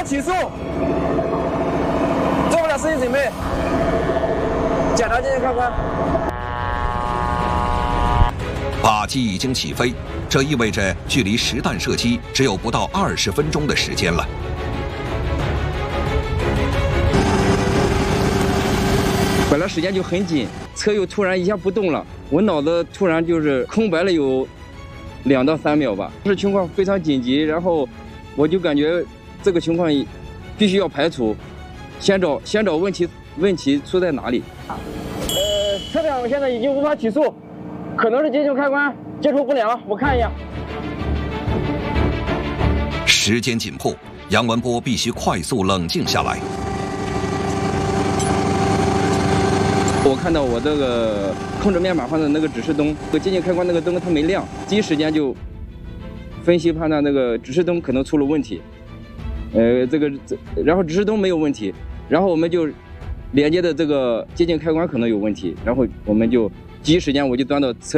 起速，做好了射击准备，检查接近开关。 靶机已经起飞，这意味着距离实弹射击只有不到20分钟的时间了。 本来时间就很紧，车又突然一下不动了，我脑子突然就是空白了有2到3秒吧。这情况非常紧急，然后我就感觉这个情况必须要排除，先找问题出在哪里。 车长现在已经无法起诉，可能是接触开关接触不良，我看一下。 时间紧迫，杨文波必须快速冷静下来。 我看到我这个控制面板上的那个指示灯，接近开关那个灯它没亮，第一时间就分析判断那个指示灯可能出了问题。然后指示灯没有问题，然后我们就连接的这个接近开关可能有问题，然后我们就第一时间我就钻到车